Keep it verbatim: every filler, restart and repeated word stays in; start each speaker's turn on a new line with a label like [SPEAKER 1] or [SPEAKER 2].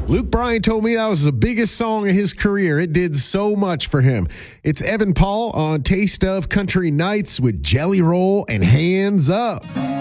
[SPEAKER 1] Luke Bryan told me that was the biggest song of his career. It did so much for him. It's Evan Paul on Taste of Country Nights with Jelly Roll and Hands Up.